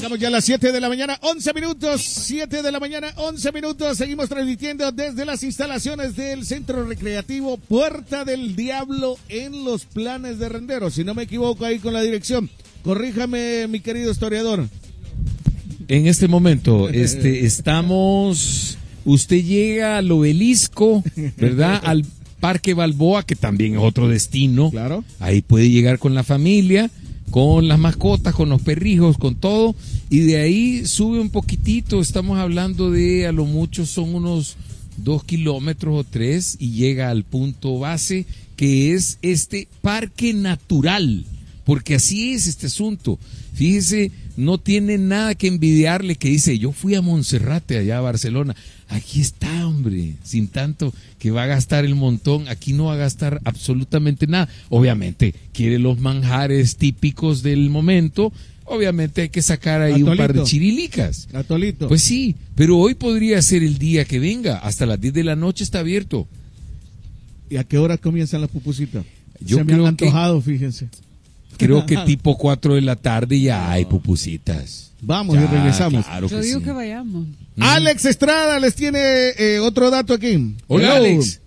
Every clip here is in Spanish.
Estamos ya a las 7 de la mañana, 11 minutos. 7 de la mañana, 11 minutos. Seguimos transmitiendo desde las instalaciones del Centro Recreativo Puerta del Diablo en Los Planes de Renderos. Si no me equivoco ahí con la dirección. Corríjame, mi querido historiador. En este momento, estamos... Usted llega al Obelisco, ¿verdad? Al Parque Balboa, que también es otro destino. Claro. Ahí puede llegar con la familia, con las mascotas, con los perrijos, con todo. Y de ahí sube un poquitito. Estamos hablando de, a lo mucho, son unos 2 kilómetros o 3 y llega al punto base, que es este parque natural. Porque así es este asunto. Fíjese, no tiene nada que envidiarle, que dice, yo fui a Monserrate, allá a Barcelona. Aquí está, hombre, sin tanto que va a gastar el montón. Aquí no va a gastar absolutamente nada. Obviamente, quiere los manjares típicos del momento. Obviamente hay que sacar ahí un par de chirilicas. Atolito. Pues sí, pero hoy podría ser el día que venga. Hasta las 10 de la noche está abierto. ¿Y a qué hora comienzan las pupusitas? Yo Se me han antojado, fíjense. Creo que tipo 4 de la tarde ya hay pupusitas. Vamos ya, y regresamos. Claro Yo digo sí. que vayamos. Alex Estrada les tiene otro dato aquí. Hola, Hello. Alex.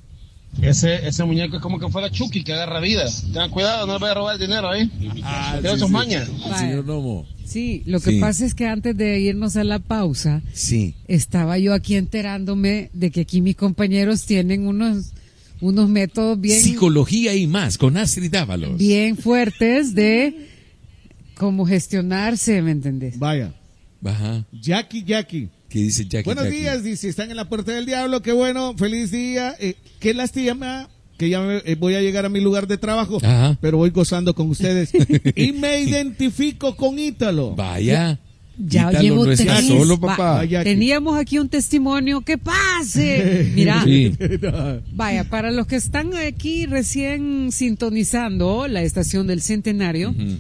Ese muñeco es como que fuera Chucky, que agarra vida. Tengan cuidado, no le vaya a robar el dinero ahí. Tiene sus mañas. El señor Nomo. Sí, lo que Sí. pasa es que antes de irnos a la pausa, Sí. estaba yo aquí enterándome de que aquí mis compañeros tienen unos métodos bien, Psicología y más, con Astrid Dávalos. bien fuertes de cómo gestionarse, ¿me entendés? Vaya. Ajá. Jackie. ¿Qué dice Jackie? Buenos Jackie? días, dice, están en la Puerta del Diablo, qué bueno, feliz día. Qué lástima que ya voy a llegar a mi lugar de trabajo, Ajá. pero voy gozando con ustedes. Y me identifico con Ítalo. Vaya. Ya Ítalo llevo no está 3. solo, papá. Vaya. Teníamos aquí un testimonio, ¡que pase! Mira, Sí. vaya, para los que están aquí recién sintonizando la estación del Centenario, Ujú.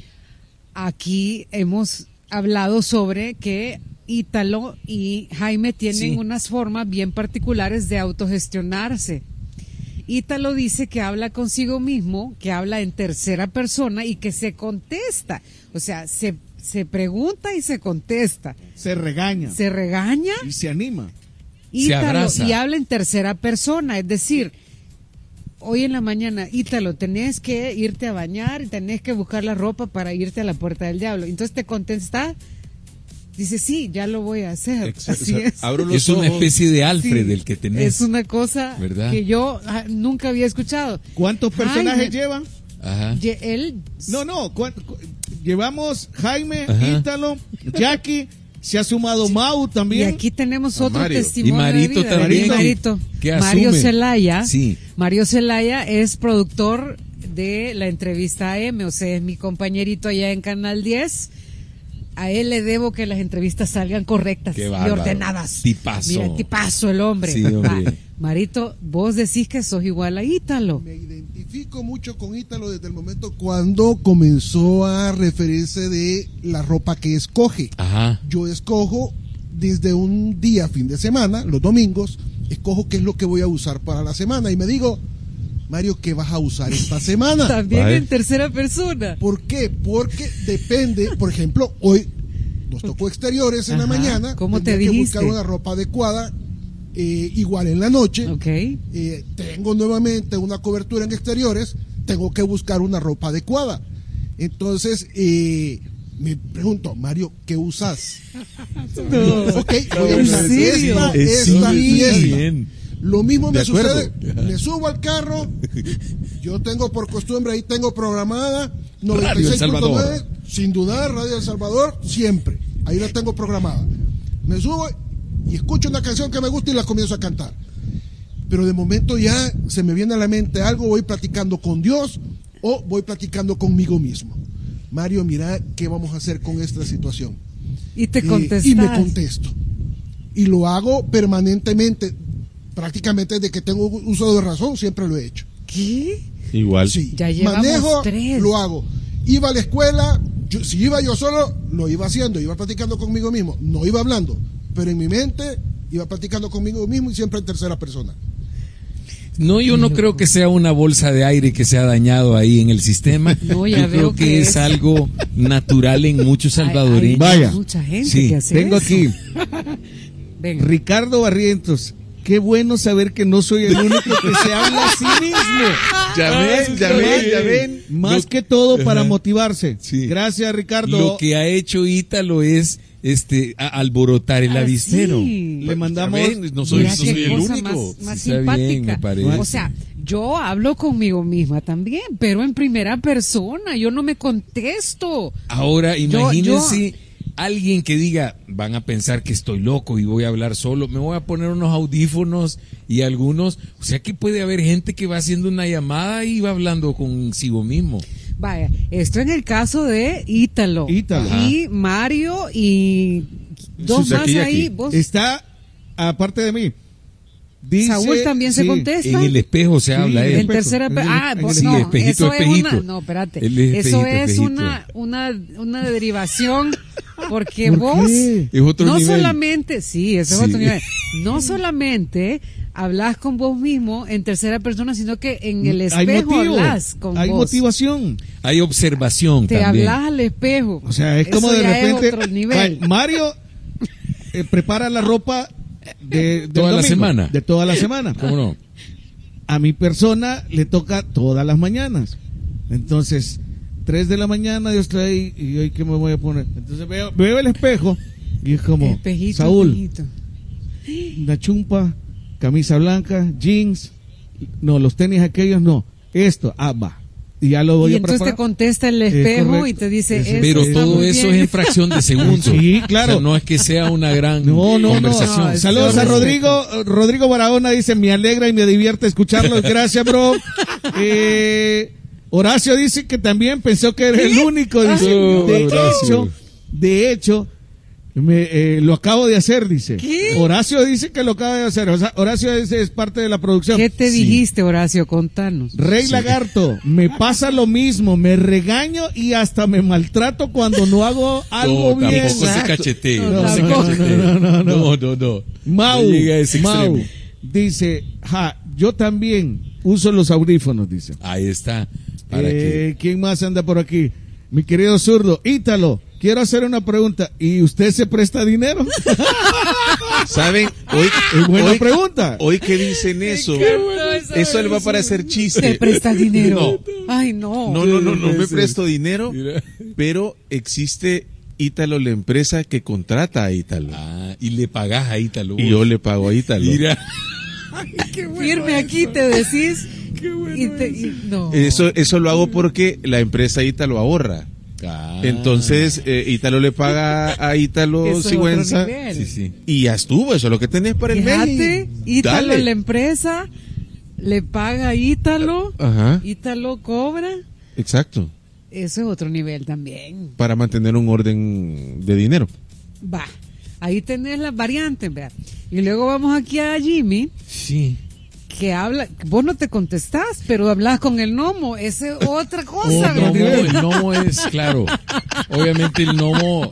aquí hemos hablado sobre que Ítalo y Jaime tienen Sí. unas formas bien particulares de autogestionarse. Ítalo dice que habla consigo mismo, que habla en tercera persona y que se contesta. O sea, se pregunta y se contesta. Se regaña. Se regaña Y se anima. Ítalo, abraza. y habla en tercera persona. Es decir, hoy en la mañana, Ítalo, tenés que irte a bañar y tenés que buscar la ropa para irte a la Puerta del Diablo. Entonces te contesta, dice, sí, ya lo voy a hacer. Así es. Abro los Es una ojos. especie de Alfred Sí, el que tenés. Es una cosa ¿Verdad? que yo nunca había escuchado. ¿Cuántos personajes Jaime, llevan? Ajá. Él, No, llevamos Jaime, Ajá. Ítalo, Jackie, se ha sumado Mau y también. aquí tenemos A otro Mario. testimonio Y Marito de vida. también, Marito. que Mario asume. Zelaya. Sí. Mario Zelaya es productor de la entrevista AM, o sea, es mi compañerito allá en Canal 10. A él le debo que las entrevistas salgan correctas Qué y bárbaro. ordenadas. Tipazo. Mira, tipazo el hombre. Sí, hombre. Va. Marito, vos decís que sos igual a Ítalo. Me identifico mucho con Ítalo desde el momento cuando comenzó a referirse de la ropa que escoge. Ajá. Yo escojo desde un día, fin de semana, los domingos, escojo qué es lo que voy a usar para la semana y me digo, Mario, ¿qué vas a usar esta semana? También Vale. en tercera persona. ¿Por qué? Porque depende, por ejemplo, hoy nos tocó exteriores en la Ajá. mañana, ¿Cómo te tendría que dijiste? buscar una ropa adecuada, igual en la noche. Ok. Tengo nuevamente una cobertura en exteriores, tengo que buscar una ropa adecuada. Entonces, me pregunto, Mario, ¿qué usas? No. Ok, voy a ¿En usar serio? esta y esta. bien. Lo mismo me De acuerdo. sucede, me subo al carro, yo tengo por costumbre, ahí tengo programada Radio El Salvador. 96.9, sin dudar, Radio El Salvador, siempre, ahí la tengo programada. Me subo y escucho una canción que me gusta y la comienzo a cantar. Pero de momento ya se me viene a la mente algo, voy platicando con Dios o voy platicando conmigo mismo. Mario, mira, ¿qué vamos a hacer con esta situación? Y te contestas. Y me contesto. Y lo hago permanentemente, prácticamente desde que tengo uso de razón, siempre lo he hecho. ¿Qué? Igual. Sí, Ya llevamos manejo, 3. lo hago. Iba a la escuela, si iba yo solo, lo iba haciendo, iba platicando conmigo mismo, no iba hablando, pero en mi mente iba platicando conmigo mismo y siempre en tercera persona. No, yo no creo que sea una bolsa de aire que se ha dañado ahí en el sistema. No, ya yo veo creo que que es es algo natural en muchos salvadoreños. Hay Vaya. mucha gente Sí, que hace Tengo eso. aquí Venga. Ricardo Barrientos. Qué bueno saber que no soy el único que se habla a sí mismo. Ya ven. Más que todo para motivarse. Sí. Gracias, Ricardo. Lo que ha hecho Ítalo es alborotar el Ah, avispero. sí. Le mandamos. Ya ven, no soy, Mira no soy qué el cosa único. más Sí, está simpática. bien, me parece. O sea, yo hablo conmigo misma también, pero en primera persona. Yo no me contesto. Ahora, Yo- imagínense alguien que diga, van a pensar que estoy loco y voy a hablar solo, me voy a poner unos audífonos y algunos, o sea que puede haber gente que va haciendo una llamada y va hablando consigo mismo. Vaya, esto en el caso de Ítalo. Ítalo. Y Mario y dos más Aquí, ahí. aquí. Vos, Está aparte de mí. Dice, Saúl también se sí, contesta. En el espejo se habla en él. En espejo. tercera En el- vos sí, no, espejito, eso es espejito. una, no, espérate. Él es Eso espejito, es espejito. una derivación porque ¿Por vos qué? Es otro no nivel. solamente, sí, eso es Sí. otro nivel. No solamente hablas con vos mismo en tercera persona, sino que en el Hay espejo motivo, hablas con hay vos. motivación. Hay observación Te también. hablas al espejo. O sea, es como Eso de ya repente. es otro nivel. Mario prepara la ropa del Toda la domingo, semana. De toda la semana. ¿Cómo no? A mi persona le toca todas las mañanas. Entonces, 3 de la mañana yo estoy ahí y hoy qué me voy a poner. Entonces veo el espejo y es como Espejito, Saúl, espejito. una chumpa, camisa blanca, jeans, no, los tenis aquellos no, esto, va. Y ya lo voy Y a entonces te preparar. contesta el espejo correcto. y te dice, Eso. "Esto Pero está todo muy eso bien". es en fracción de segundos. Sí, claro. O sea, no es que sea una gran No, conversación. no, es- Saludos a Yo Rodrigo Barahona dice, me alegra y me divierte escucharlos. Gracias, bro. Horacio dice que también pensó que era el único. Dice, Horacio. de hecho, lo acabo de hacer, dice. ¿Qué? Horacio dice que lo acaba de hacer. O sea, Horacio es parte de la producción. ¿Qué te dijiste, Horacio? Contanos. Rey Lagarto, me pasa lo mismo, me regaño y hasta me maltrato cuando no hago algo No, bien. tampoco se cachetee. No, No, se tampoco. cachetee. No. Mau, No llega a ese Mau, extremo. dice, yo también uso los audífonos, dice. Ahí está. Para que ¿Quién más anda por aquí? Mi querido zurdo, Ítalo, quiero hacer una pregunta. ¿Y usted se presta dinero? ¿Saben? Hoy, Es buena hoy- pregunta. hoy que dicen eso, eso le va a parecer ¿Te chiste. prestas dinero? Ay, no. No me presto dinero, Mira. pero existe Ítalo, la empresa que contrata a Ítalo. y le pagás a Ítalo. Y yo le pago a Ítalo. Mira. Firme aquí, te decís. No. Eso lo hago porque la empresa Ítalo ahorra. Entonces, Ítalo le paga a Eso Ítalo es otro Sigüenza. nivel. Sí, sí. Y ya estuvo, eso es lo que tenés para el Fíjate, mes. Ítalo, Dale. la empresa, le paga a Ítalo, Ajá, Ítalo cobra. exacto. Eso es otro nivel también. Para mantener un orden de dinero. Va, ahí tenés las variantes, vea. Y luego vamos aquí a Jimmy, Sí. que habla, vos no te contestás, pero hablas con el gnomo, esa es otra cosa, El ¿verdad? gnomo es, claro. Obviamente el gnomo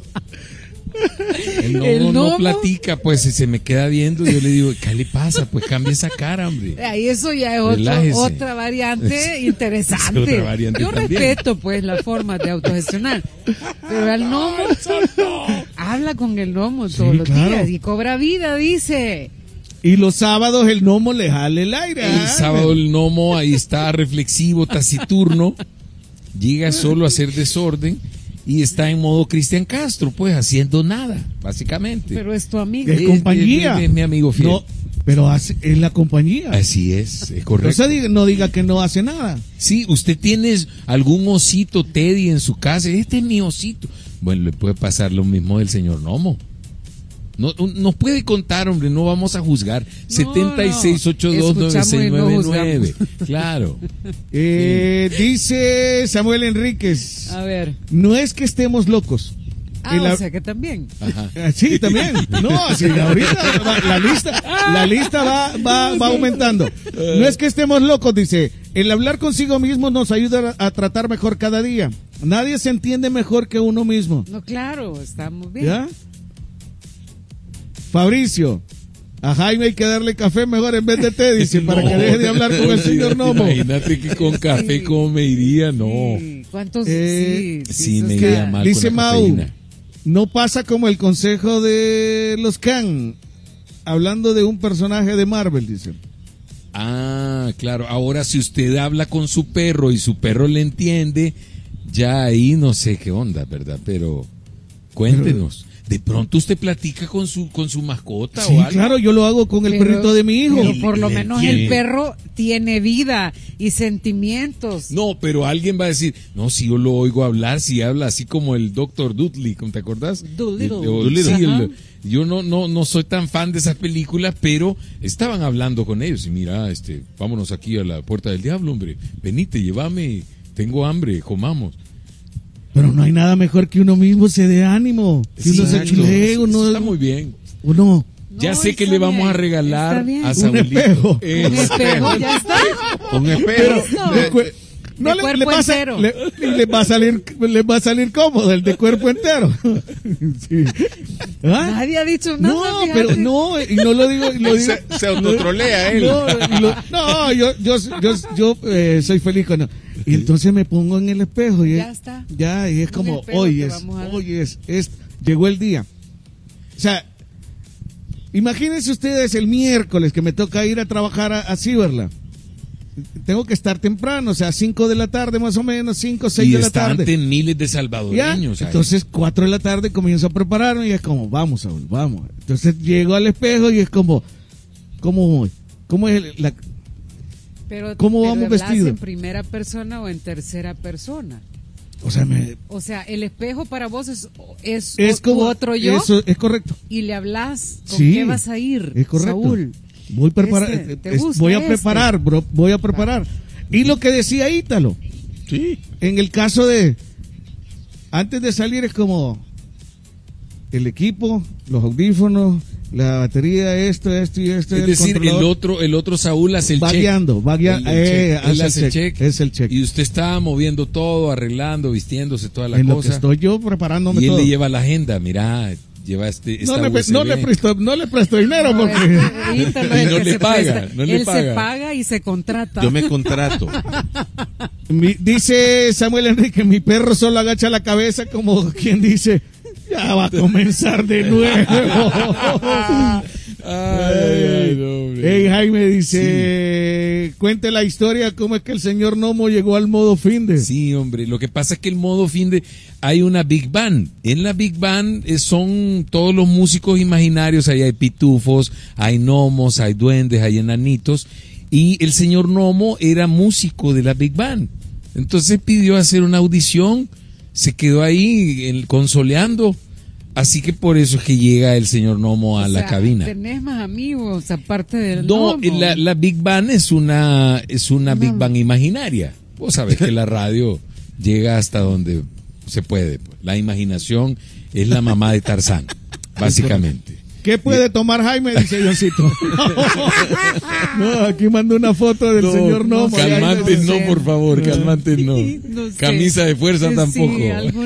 El no gnomo. platica, pues se me queda viendo y yo le digo, ¿qué le pasa? Pues cambia esa cara, hombre. Ahí eso ya es Relájese. otra variante interesante. Es otra variante Yo también. respeto pues la forma de autogestionar, pero el gnomo habla con el gnomo todos los claro. días y cobra vida, dice. Y los sábados el gnomo le jale el aire. El sábado el gnomo ahí está reflexivo, taciturno, llega solo a hacer desorden y está en modo Cristian Castro, pues haciendo nada, básicamente. Pero es tu amigo. Es compañía. Es mi amigo fiel. No, pero es la compañía. Así es O correcto. sea, no diga que no hace nada. Sí, usted tiene algún osito Teddy en su casa, este es mi osito. Bueno, le puede pasar lo mismo del señor Nomo. No, nos puede contar, hombre, no vamos a juzgar. 76829699. Claro. Dice Samuel Enríquez, A ver. no es que estemos locos. O sea que también. Ajá. Sí, también. No, así ahorita la lista va aumentando. No es que estemos locos, dice. El hablar consigo mismo nos ayuda a tratar mejor cada día. Nadie se entiende mejor que uno mismo. No, claro, estamos bien. ¿Ya? Fabricio, A Jaime hay que darle café mejor en vez de té, dice, para que deje de hablar con el señor Nomo. Imagínate que con café cómo me iría, no. Sí. ¿Cuántos? Sí, eso me es iría que- mal Dice con la Mau, cafeína. no pasa como el consejo de los Khan, hablando de un personaje de Marvel, dice. Ah, claro. Ahora, si usted habla con su perro y su perro le entiende, ya ahí no sé qué onda, ¿verdad? Pero cuéntenos. De pronto usted platica con su mascota Sí, o algo. claro, yo lo hago con el Pero- perrito de mi hijo. Pero por lo Le menos entiende. el perro tiene vida y sentimientos. No, pero alguien va a decir, no, si yo lo oigo hablar, si habla así como el Dr. Dudley, ¿te acordás? Dolittle. Sí, Ajá. yo no soy tan fan de esas películas, pero estaban hablando con ellos y mira, vámonos aquí a la puerta del diablo, hombre, venite, llévame, tengo hambre, comamos. Pero no hay nada mejor que uno mismo se dé ánimo, que uno se Exacto. chulee, Eso uno, está muy bien. uno, Ya No, sé que está le vamos bien, a regalar está bien. a Un Saulito. espejo. Un espejo, ya está. Un espejo. Listo. no De le, cuerpo le va a sa- entero. le va a salir cómodo el de cuerpo entero. Sí. ¿Ah? Nadie ha dicho nada. No, fíjate. pero no, y no lo digo, lo digo. Se autotrolea él. No, yo soy feliz con. Y entonces me pongo en el espejo y Ya está. ya, y es Un como espejo hoy que es, vamos a ver. hoy es, llegó el día. O sea, imagínense ustedes el miércoles que me toca ir a trabajar a Ciberla. Tengo que estar temprano, o sea, 5 de la tarde más o menos, 5, 6 Y de la están tarde. miles de Ya, salvadoreños ahí. entonces 4 de la tarde comienzo a prepararme y es como, vamos, Saúl, vamos. Entonces llego al espejo y es como ¿cómo es la... Pero, ¿Cómo pero vamos ¿hablas vestidos? en primera persona o en tercera persona? O sea, O sea, el espejo para vos es es tu como otro yo Eso es correcto. y le hablas con Sí, qué vas a ir, es correcto. Saúl. Voy a preparar, ¿Te gusta voy a este? preparar, bro, voy a preparar. Y lo que decía Ítalo, Sí. en el caso de antes de salir es como el equipo, los audífonos, la batería, esto y esto. Es decir, el otto Saúl hace el va check. guiando, Él hace hace el check. es el check. Y usted está moviendo todo, arreglando, vistiéndose, toda la En lo que cosa. estoy yo preparándome Y él todo. le lleva la agenda, mira, lleva esta USB. No le presto dinero No, porque Ítalo es Y el no que le se paga, presta. no le Él paga. se paga y se contrata. Yo me contrato. dice Samuel Enrique, mi perro solo agacha la cabeza como quien dice, ya va a comenzar de nuevo. Ay, no, hombre. Hey, Jaime dice, cuente la historia cómo es que el señor Nomo llegó al modo finde. Sí, hombre, lo que pasa es que el modo finde hay una Big Band. En la Big Band son todos los músicos imaginarios, ahí hay pitufos, hay gnomos, hay duendes, hay enanitos, y el señor Nomo era músico de la Big Band. Entonces pidió hacer una audición, se quedó ahí consoleando. Así que por eso es que llega el señor Nomo a O la sea, cabina. ¿Tenés más amigos aparte del No, Nomo? la Big Bang es una Big Bang imaginaria. Vos sabés que la radio llega hasta donde se puede. Pues. La imaginación es la mamá de Tarzán, básicamente. ¿Qué puede tomar Jaime? Dice Diosito. No, aquí mando una foto del señor Nomo. sé, Calmantes no no, sé. por favor, calmantes no. No sé. Camisa de fuerza Sí, tampoco.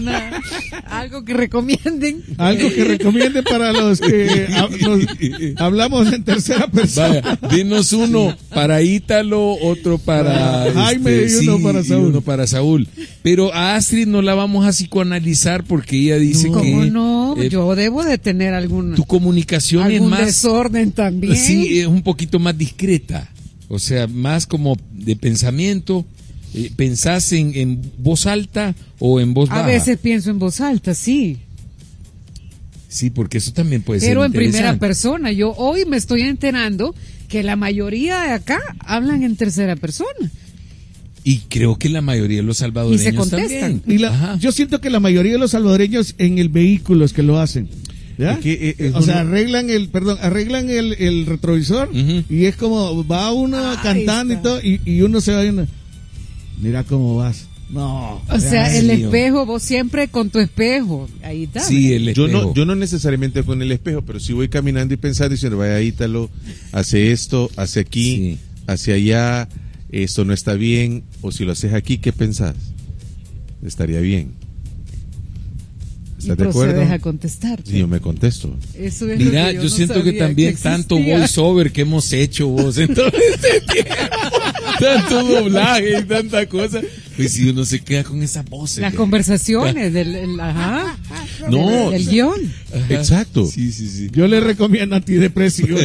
Algo que recomienden. Algo que recomiende para los que hablamos en tercera persona. Vaya, dinos uno para Ítalo, otro para Jaime y uno para Saúl. uno para Saúl. Pero a Astrid no la vamos a psicoanalizar porque ella dice que ¿Cómo no? eh, Yo debo de tener tu comunicación es algún más desorden también. sí, es un poquito más discreta. O sea, más como de pensamiento. ¿Pensás en voz alta o en voz baja? A veces pienso en voz alta, sí. Sí, porque eso también puede ser Pero en primera interesante. persona. Yo hoy me estoy enterando que la mayoría de acá hablan en tercera persona. Y creo que la mayoría de los salvadoreños Y se contestan. también. Y Ajá. yo siento que la mayoría de los salvadoreños en el vehículo es que lo hacen. ¿Ya? Es que, O sea, arreglan el retrovisor Ujú. y es como va uno Ahí cantando está. y todo y uno se va viendo. Mira cómo vas. No. O sea, Ay, el Dios. espejo, vos siempre con tu espejo. Ahí está. Sí, el espejo. Yo no necesariamente con el espejo, pero si voy caminando y pensando diciendo, vaya Ítalo, hace esto, hace aquí, Sí. hacia allá, esto no está bien, o si lo haces aquí, ¿qué pensás? Estaría bien. ¿Estás de acuerdo? procedes a contestar. Sí, yo me contesto. Eso es Mira, lo que yo no siento que sabía también que tanto existía. voiceover que hemos hecho vos en todo este tiempo, tanto doblaje y tanta cosa, pues si uno se queda con esa voz. Las conversaciones ajá, No, del guión. Exacto. Sí. Yo le recomiendo antidepresivos.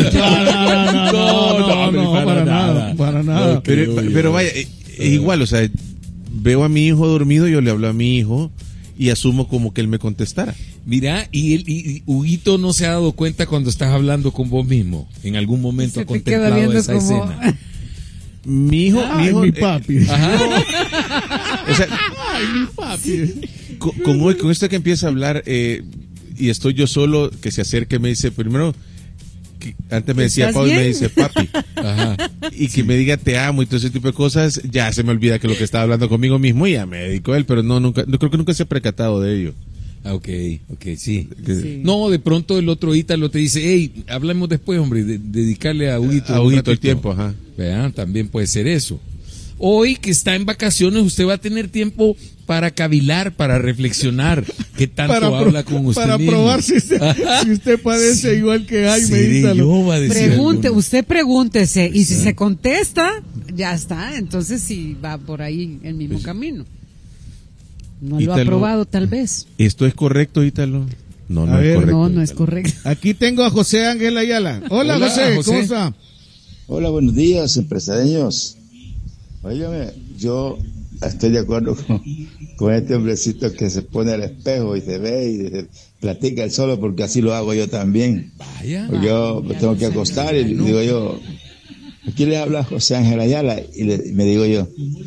No, para nada. No, Pero vaya, es igual, o sea, veo a mi hijo dormido, yo le hablo a mi hijo y asumo como que él me contestara. Mira, y Huguito no se ha dado cuenta cuando estás hablando con vos mismo. En algún momento Se ha te queda contemplado viendo esa como- escena. Mi hijo, Mi papi. Ajá. o sea, Ay, mi papi. con esto que empieza a hablar, y estoy yo solo, que se acerque y me dice, primero, antes me decía ¿Estás Pau y me bien? dice papi. Ajá. Y que me diga te amo y todo ese tipo de cosas, ya se me olvida que lo que estaba hablando conmigo mismo y ya me dedico a él, pero no creo que nunca se ha percatado de ello. Ah, ok, sí. Sí. No, de pronto el otro ítalo te dice, hey, hablamos después, hombre, dedicarle a Huguito. A un Huguito el ratito. tiempo, ajá. Vean, también puede ser eso. Hoy que está en vacaciones, usted va a tener tiempo para cavilar, para reflexionar. ¿Qué tanto habla con usted para mismo? probar si usted padece igual que Jaime. Seré Ítalo. yo, va a decir alguno. Usted pregúntese, y si se contesta, ya está, entonces sí va por ahí el mismo camino. No lo ha Ítalo, probado tal vez. ¿Esto es correcto, Ítalo? No, A no ver, es correcto. No es Ítalo. correcto. Aquí tengo a José Ángel Ayala. Hola, Hola, José, José. ¿cómo está? Hola, buenos días, empresarios. Óigame, yo estoy de acuerdo con este hombrecito que se pone al espejo y se ve y se platica él solo, porque así lo hago yo también. Vaya. Porque yo me tengo que acostar y digo yo, aquí le habla José Ángel Ayala y me digo yo,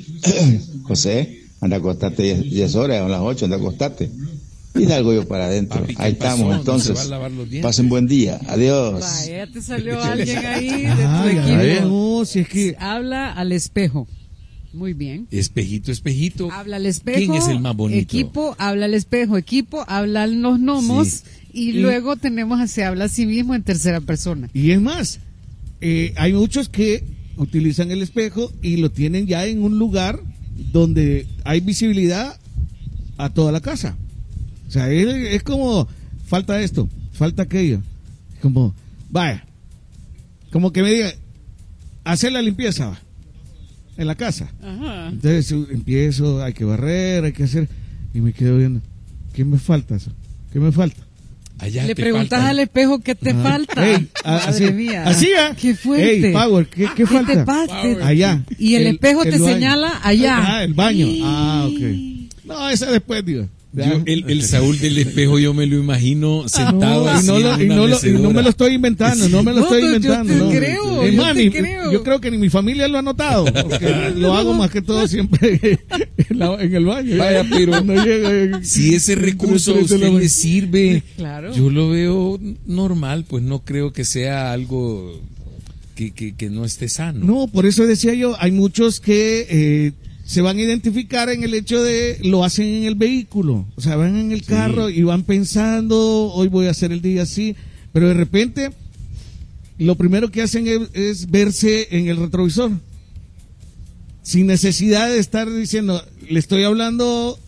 José, anda a acostarte 10 horas, a las 8 anda a acostarte. Y salgo yo para adentro. Papi, ¿qué Ahí pasó? estamos, ¿No entonces. se va a lavar los dientes? Pasen buen día. Adiós. Vaya, te salió alguien ahí de tu Ay, equipo. ay, no, si es que Habla al espejo. Muy bien. Espejito. Habla al espejo. ¿Quién es el más bonito? Equipo, habla al espejo. Equipo, habla a los gnomos. Sí. Y luego tenemos se habla a sí mismo en tercera persona. Y es más, hay muchos que utilizan el espejo y lo tienen ya en un lugar donde hay visibilidad a toda la casa. O sea, es como, falta esto, falta aquello. Como, vaya, como que me diga, hacer la limpieza va, en la casa. Ajá. Entonces empiezo, hay que barrer, hay que hacer, y me quedo viendo, ¿qué me falta eso? ¿Qué me falta? Allá Le te preguntas falta. al espejo qué te falta. Ey, Madre mía. Así, ¿ah? Qué fuerte. Ey, Power, ¿qué falta? te pasa? Allá. Y el espejo te baño. señala allá. Ah, el baño. Ah, ok. No, esa después, digo. Yo, el Saúl del espejo, yo me lo imagino sentado No, así y no, en una y no mecedora. me lo estoy inventando, no me lo No, estoy yo te inventando. no. creo, Es yo más, te creo. yo creo que ni mi familia lo ha notado, porque lo hago más que todo siempre en el baño. Vaya, pero Cuando llega, si ese recurso a usted le sirve, Claro. yo lo veo normal, pues no creo que sea algo que no esté sano. No, por eso decía yo, hay muchos que se van a identificar en el hecho de lo hacen en el vehículo, o sea, van en el carro y van pensando, hoy voy a hacer el día así, pero de repente lo primero que hacen es verse en el retrovisor, sin necesidad de estar diciendo, le estoy hablando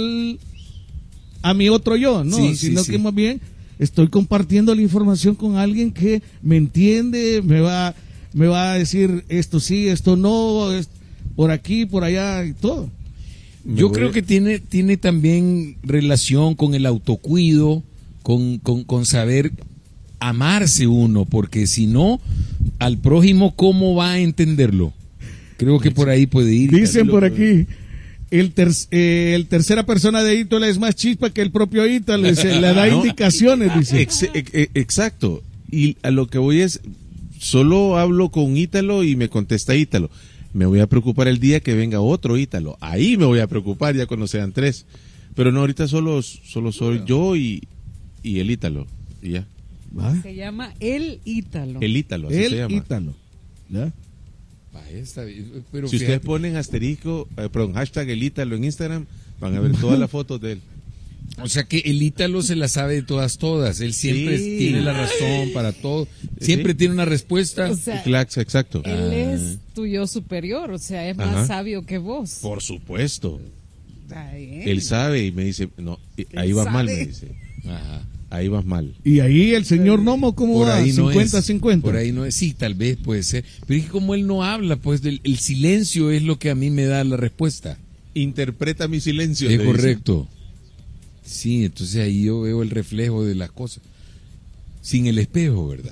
a mi otro yo, no, Sí, sino sí, que sí. más bien estoy compartiendo la información con alguien que me entiende, me va a decir esto sí, esto no, por aquí, por allá y todo. Yo creo que tiene también relación con el autocuido, con saber amarse uno, porque si no, al prójimo, ¿cómo va a entenderlo? Creo que por ahí puede ir. Dicen por aquí, el tercera persona de Ítalo es más chispa que el propio Ítalo, le da No. indicaciones, dice. Exacto. Y a lo que voy es, solo hablo con Ítalo y me contesta Ítalo. Me voy a preocupar el día que venga otro Ítalo. Ahí me voy a preocupar ya cuando sean 3. Pero no, ahorita solo soy yo y el Ítalo. Y ya. Se llama el Ítalo. El Ítalo, así se El llama. Ítalo. ¿Ya? Vaya, está bien, pero Si fíjate, ustedes ponen hashtag el Ítalo en Instagram, van a ver todas las fotos de él. o sea que el Ítalo se la sabe de todas. Él siempre Sí. tiene la razón para todo. Siempre Sí. tiene una respuesta. O sea, Exacto. él es tu yo superior, o sea, es más Ajá. sabio que vos. Por supuesto. Está bien. Él sabe y me dice, no, ahí Él vas mal, sabe. me dice. Ajá, ahí vas mal. Y ahí el señor Nomo, ¿cómo Por va? ahí no 50-50. es. Por ahí no es. Sí, tal vez puede ser. Pero es que como él no habla, pues el silencio es lo que a mí me da la respuesta. Interpreta mi silencio. Es le dice. correcto. Sí, entonces ahí yo veo el reflejo de las cosas. Sin el espejo, ¿verdad?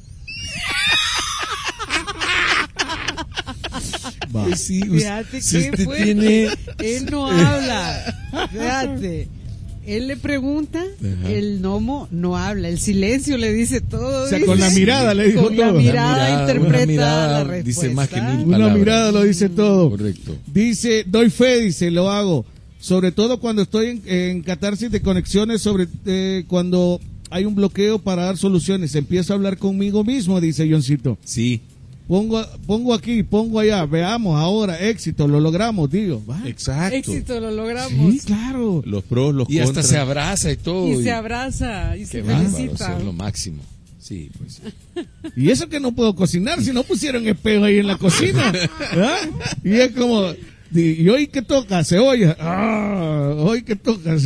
Va. Sí, Fíjate si qué usted fuerte. tiene... Él no habla. Fíjate. Él le pregunta, Ajá. el Nomo no habla. El silencio le dice todo. O sea, dice. con la mirada le dijo Con la todo. mirada Una interpreta mirada la respuesta. dice más que mil Una palabras. mirada lo dice todo. Correcto. Dice, doy fe, dice, lo hago. Sobre todo cuando estoy en catarsis de conexiones, cuando hay un bloqueo para dar soluciones. Empiezo a hablar conmigo mismo, dice Johncito. Sí. Pongo aquí, pongo allá, veamos ahora, éxito, lo logramos, digo. Va. Exacto. Éxito, lo logramos. Sí, claro. Los pros, los Y hasta contras. se abraza y todo. Y se abraza y se Qué bárbaro, felicita. eso es lo máximo. Sí, pues. Y eso que no puedo cocinar, si no pusieron espejo ahí en la cocina. ¿Ah? Y es como, y hoy que toca, cebolla. Hoy que toca,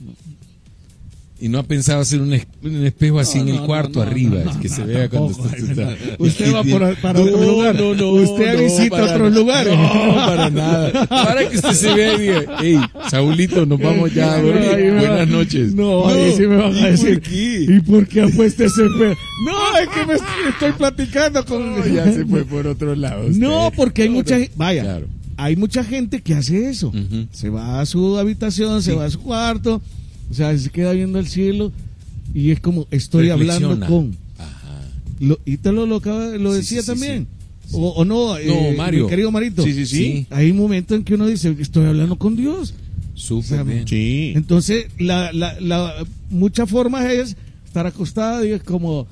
Y no ha pensado hacer un espejo así en el cuarto arriba, es que se vea cuando tampoco. está... Usted va para otro lugar. No, usted visita para otros nada. lugares. No, para nada. Para que usted se vea y diga, hey, Saulito, nos vamos ya a dormir. Ahí va. Buenas noches. No, ahí sí me van a ¿y decir. por qué? ¿Y por qué ha puesto ese espejo? No, es que me estoy platicando con... No, ya se fue por otro lado. usted. No, porque hay mucha gente, vaya, Claro. hay mucha gente que hace eso. Ujú. Se va a su habitación, se va a su cuarto, o sea, se queda viendo el cielo y es como estoy hablando Reflexiona. con. Ajá. Ítalo lo Sí, decía sí, también. sí. O no, Mario. mi querido Marito. Sí, sí, sí. Hay un momento en que uno dice, estoy hablando con Dios. Súper O sea, bien. Sí. Entonces, muchas formas es estar acostada y es como,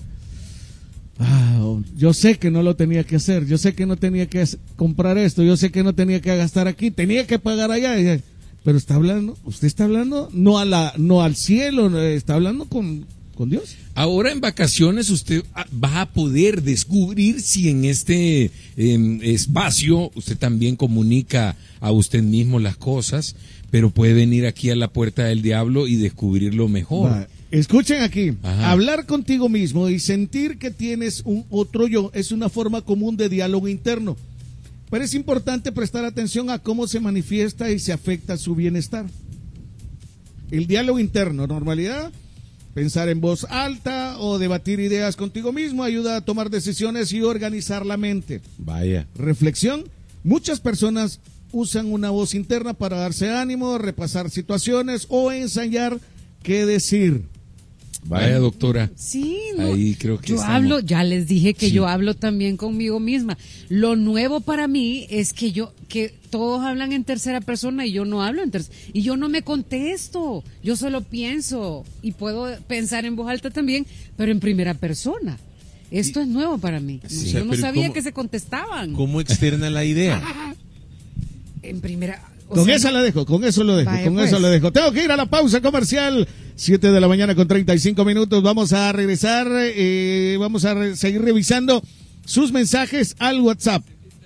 yo sé que no lo tenía que hacer, yo sé que no tenía que comprar esto, yo sé que no tenía que gastar aquí, tenía que pagar allá, pero usted está hablando no al cielo, está hablando con Dios. Ahora en vacaciones usted va a poder descubrir si en este espacio usted también comunica a usted mismo las cosas, pero puede venir aquí a la puerta del diablo y descubrirlo mejor. Va, escuchen aquí, Ajá. hablar contigo mismo y sentir que tienes un otro yo es una forma común de diálogo interno, pero es importante prestar atención a cómo se manifiesta y se afecta su bienestar. El diálogo interno, normalidad, pensar en voz alta o debatir ideas contigo mismo ayuda a tomar decisiones y organizar la mente. Vaya. Reflexión, muchas personas usan una voz interna para darse ánimo, repasar situaciones o ensayar qué decir. Vaya, doctora. Sí, no. Ahí creo que yo estamos. hablo, ya les dije que Sí. yo hablo también conmigo misma. Lo nuevo para mí es que todos hablan en tercera persona y yo no hablo en tercera. Y yo no me contesto, yo solo pienso y puedo pensar en voz alta también, pero en primera persona. Esto es nuevo para mí. Sí. Yo no Pero sabía ¿cómo- que se contestaban ¿Cómo externa la idea? en primera. o Con sea, esa la dejo, con eso lo dejo, Vaya, con pues. eso lo dejo. Tengo que ir a la pausa comercial, 7 de la mañana con 35 minutos. Vamos a regresar, vamos a seguir revisando sus mensajes al WhatsApp.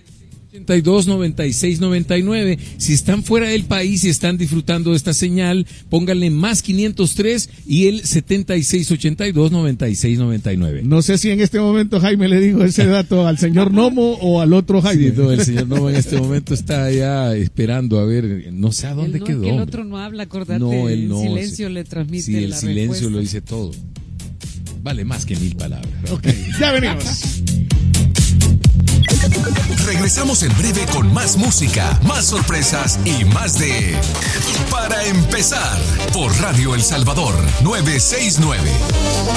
82-96-99. Si están fuera del país y están disfrutando de esta señal, pónganle más 503 y el 7682-9699. No sé si en este momento Jaime le dijo ese dato al señor Nomo o al otro Jaime. Sí, no, el señor Novo en este momento está allá esperando a ver, no sé a dónde no, quedó. que el hombre. otro no habla, acordate, No, él el no. silencio sí. le transmite Sí, el la silencio respuesta. lo dice todo. Vale más que 1000 palabras. Ok, ya venimos. Regresamos en breve con más música, más sorpresas y más de Para Empezar por Radio El Salvador 969.